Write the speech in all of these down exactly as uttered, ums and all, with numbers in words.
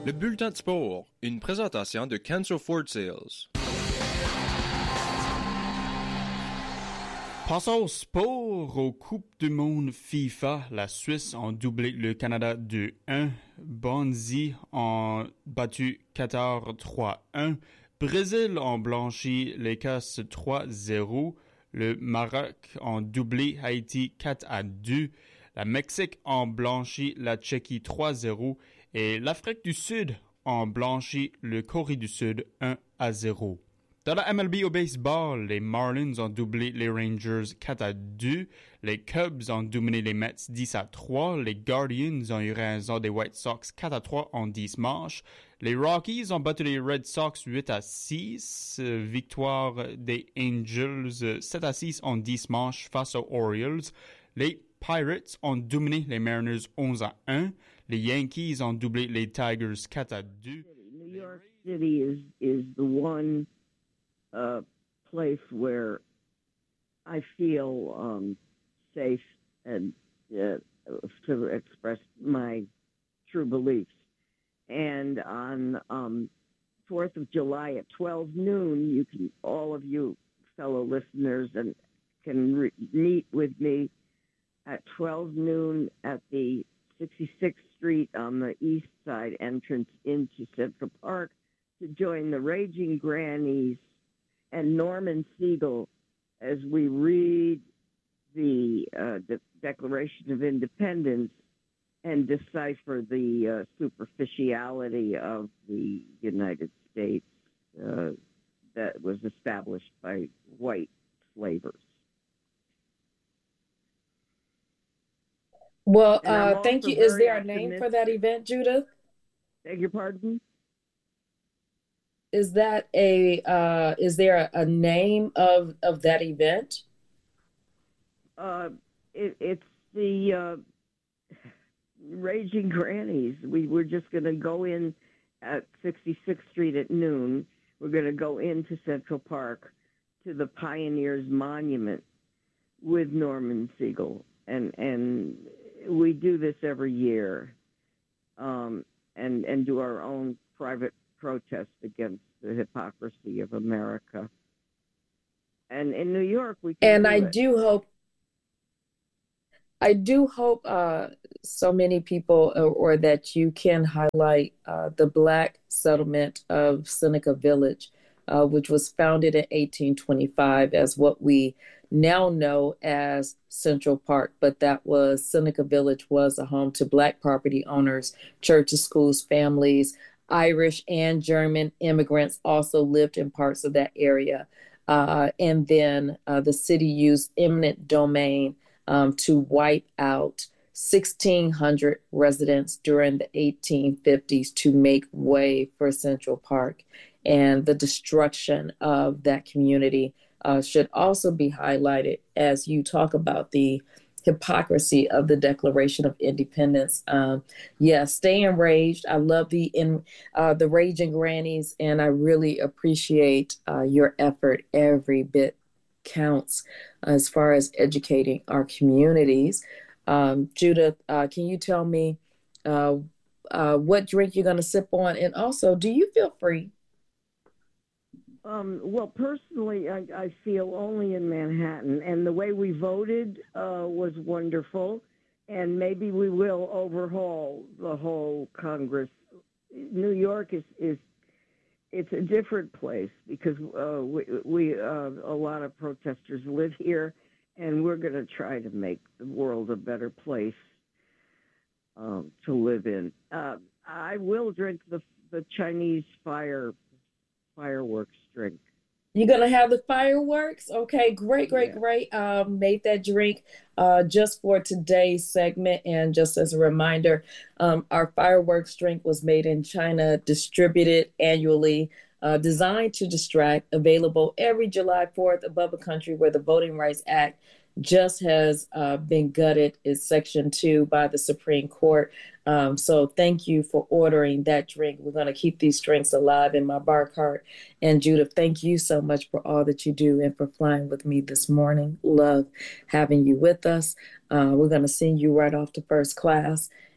Le bulletin de sport, une présentation de Canso Ford Sales. Passons au sport. Aux Coupes du monde FIFA, la Suisse a doublé le Canada deux un. Bonzi a battu Qatar trois un. Brésil a blanchi l'Écosse trois zéro. Le Maroc a doublé Haïti quatre à deux. La Mexique a blanchi la Tchéquie trois zéro. Et l'Afrique du Sud a blanchi le Corée du Sud un à zéro. Dans la M L B au baseball, les Marlins ont doublé les Rangers quatre à deux, les Cubs ont dominé les Mets dix à trois, les Guardians ont eu raison des White Sox quatre à trois en dix manches, les Rockies ont battu les Red Sox huit à six, euh, victoire des Angels euh, sept à six en dix manches face aux Orioles, les Pirates ont dominé les Mariners onze à un, les Yankees ont doublé les Tigers quatre à deux. New York City is, is the one uh, place where I feel um, safe and uh, to express my true beliefs. And on um, fourth of July at twelve noon, you can, all of you fellow listeners, and can re- meet with me at twelve noon at the sixty-sixth Street on the east side entrance into Central Park to join the Raging Grannies and Norman Siegel as we read the, uh, the Declaration of Independence and decipher the uh, superficiality of the United States uh, that was established by white slavers. Well, uh, thank you. Is there a name for that event, Judith? Beg your pardon? Is that a, uh, is there a, a name of, of that event? Uh, it, it's the uh, Raging Grannies. We, we're just going to go in at sixty-sixth Street at noon. We're going to go into Central Park to the Pioneers Monument with Norman Siegel. And, and we do this every year, um, and, and do our own private protest against the hypocrisy of America. And in New York, we can And do I it. do hope, I do hope uh, so many people, or, or that you can highlight uh, the Black settlement of Seneca Village, uh, which was founded in eighteen twenty-five as what we now know as Central Park, but that was Seneca Village was a home to Black property owners, churches, schools, families. Irish and German immigrants also lived in parts of that area. Uh, and then uh, the city used eminent domain um, to wipe out sixteen hundred residents during the eighteen fifties to make way for Central Park. And the destruction of that community uh, should also be highlighted as you talk about the hypocrisy of the Declaration of Independence. Um, yeah, stay enraged. I love the in uh, the Raging Grannies, and I really appreciate uh, your effort. Every bit counts as far as educating our communities. Um, Judith, uh, can you tell me uh, uh, what drink you're going to sip on? And also, do you feel free? Um, well, personally, I, I feel only in Manhattan, and the way we voted uh, was wonderful, and maybe we will overhaul the whole Congress. New York is, is it's a different place because uh, we, we uh, a lot of protesters live here, and we're going to try to make the world a better place um, to live in. Uh, I will drink the the Chinese fire. fireworks drink. You're going to have the fireworks? Okay, great, great, Yeah. great. Um, made that drink uh, just for today's segment. And just as a reminder, um, our fireworks drink was made in China, distributed annually, uh, designed to distract, available every July fourth above a country where the Voting Rights Act just has uh, been gutted. Is Section two by the Supreme Court. Um, so thank you for ordering that drink. We're going to keep these drinks alive in my bar cart. And Judith, thank you so much for all that you do and for flying with me this morning. Love having you with us. Uh, we're going to send you right off to first class.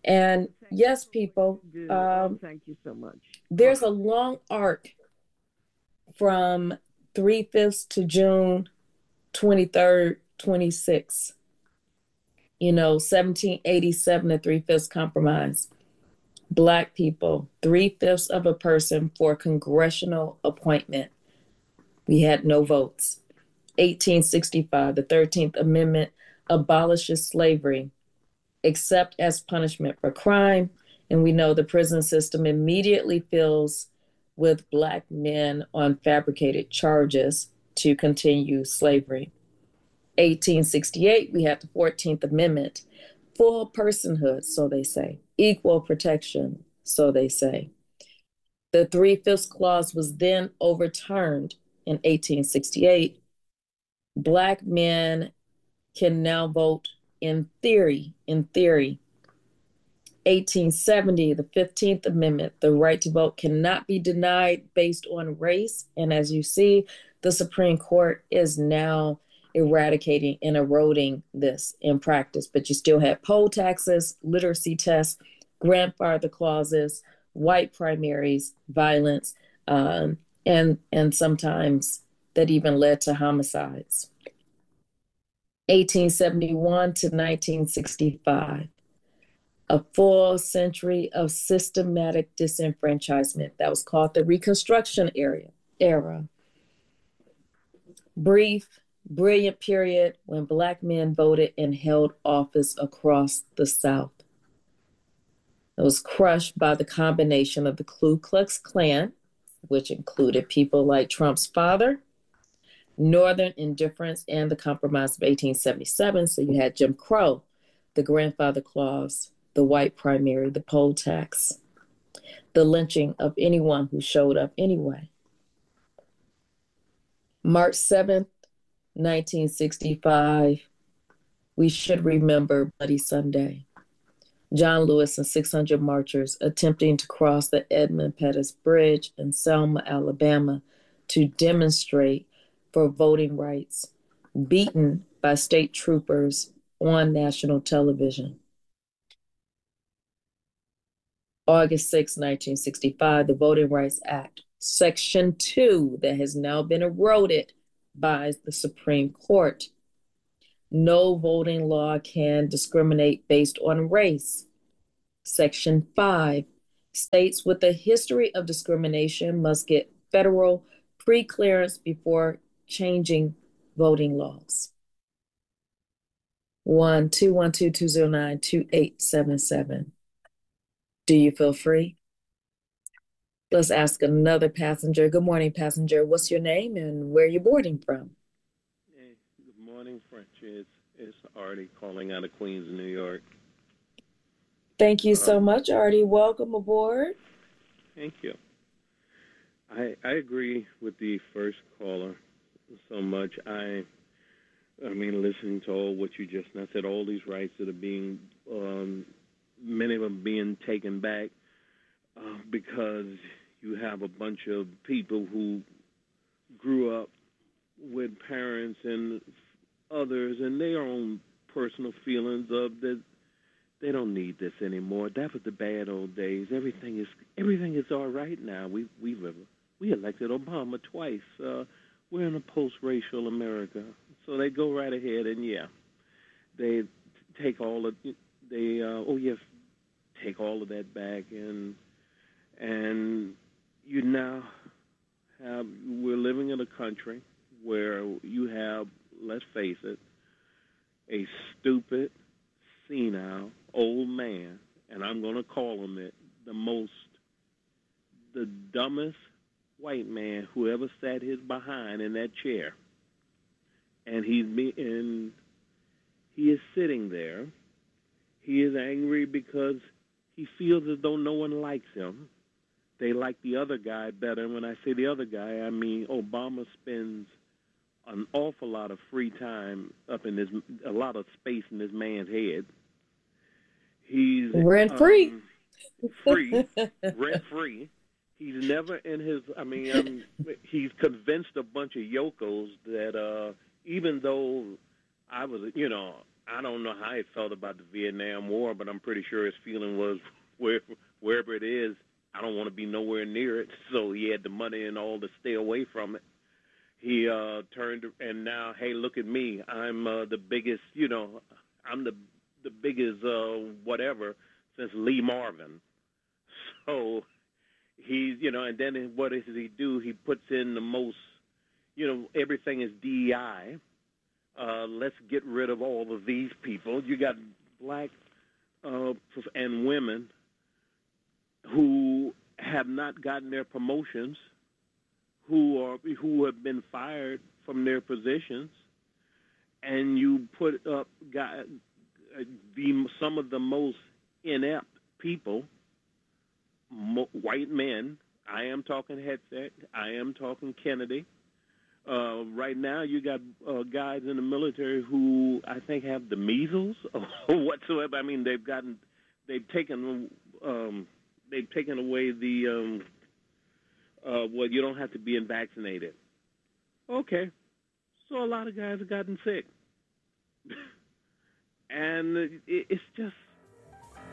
And yes, people, Do. um, Oh, thank you so much. there's a long arc from three-fifths to June twenty-third, twenty-sixth. You know, seventeen eighty-seven, the Three-Fifths Compromise. Black people, three-fifths of a person for congressional appointment. We had no votes. eighteen sixty-five, the thirteenth Amendment abolishes slavery, except as punishment for crime. And we know the prison system immediately fills with Black men on fabricated charges to continue slavery. eighteen sixty-eight, we have the fourteenth Amendment, full personhood, so they say, equal protection, so they say. The Three-Fifths Clause was then overturned in eighteen sixty-eight. Black men can now vote in theory, in theory. eighteen seventy, the fifteenth Amendment, the right to vote cannot be denied based on race. And as you see, the Supreme Court is now eradicating and eroding this in practice. But you still have poll taxes, literacy tests, grandfather clauses, white primaries, violence, um, and, and sometimes that even led to homicides. eighteen seventy-one to nineteen sixty-five. A full century of systematic disenfranchisement. That was called the Reconstruction era. era. Brief, brilliant period when Black men voted and held office across the South. It was crushed by the combination of the Ku Klux Klan, which included people like Trump's father, Northern indifference, and the Compromise of eighteen seventy-seven. So you had Jim Crow, the Grandfather Clause, the white primary, the poll tax, the lynching of anyone who showed up anyway. March seventh, nineteen sixty-five, we should remember Bloody Sunday. John Lewis and six hundred marchers attempting to cross the Edmund Pettus Bridge in Selma, Alabama, to demonstrate for voting rights, beaten by state troopers on national television. August sixth, nineteen sixty-five, the Voting Rights Act, Section two, that has now been eroded by the Supreme Court. No voting law can discriminate based on race. Section five, states with a history of discrimination must get federal pre-clearance before changing voting laws. one two one two two zero nine two eight seven seven. Do you feel free? Let's ask another passenger. Good morning, passenger. What's your name and where are you boarding from? Hey, good morning, French. It's, it's Artie calling out of Queens, New York. Thank you so Um, much, Artie. Welcome aboard. Thank you. I I agree with the first caller so much. I I mean, listening to all what you just now said, all these rights that are being, um, many of them being taken back uh, because you have a bunch of people who grew up with parents and others and their own personal feelings of that they don't need this anymore. That was the bad old days. Everything is everything is all right now. We we we elected Obama twice. Uh, we're in a post-racial America, so they go right ahead and yeah, they take all of they uh, oh yes, take all of that back and and you now have we're living in a country where you have, let's face it, a stupid, senile old man, and I'm going to call him it, the most, the dumbest white man who ever sat his behind in that chair. And he's and he is sitting there. He is angry because he feels as though no one likes him. They like the other guy better. And when I say the other guy, I mean Obama spends an awful lot of free time up in this, a lot of space in this man's head. He's Rent free. Um, free, rent free. He's never in his, I mean, um, he's convinced a bunch of yokels that uh, even though I was, you know, I don't know how he felt about the Vietnam War, but I'm pretty sure his feeling was where, wherever it is, I don't want to be nowhere near it. So he had the money and all to stay away from it. He uh, turned, and now, hey, look at me. I'm uh, the biggest, you know, I'm the the biggest uh, whatever since Lee Marvin. So he's, you know, and then what does he do? He puts in the most, you know, everything is D E I. Uh, let's get rid of all of these people. You got black uh, and women who have not gotten their promotions, who are who have been fired from their positions, and you put up guys, the some of the most inept people, mo- white men. I am talking Hegseth. I am talking Kennedy. Uh, right now, you got uh, guys in the military who I think have the measles or whatsoever. I mean, they've gotten, they've taken, um, they've taken away the, um, uh, well, you don't have to be vaccinated. Okay, so a lot of guys have gotten sick, and it, it's just